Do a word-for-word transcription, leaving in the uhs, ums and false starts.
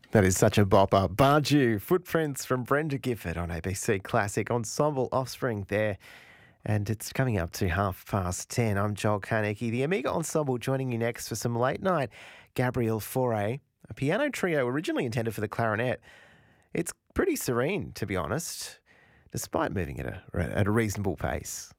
That is such a bopper. Barju, Footprints from Brenda Gifford on A B C Classic. Ensemble Offspring there. And it's coming up to half past ten. I'm Joel Carnegie. The Amiga Ensemble joining you next for some late night Gabriel Fauré, a piano trio originally intended for the clarinet. It's pretty serene, to be honest, despite moving at a, at a reasonable pace.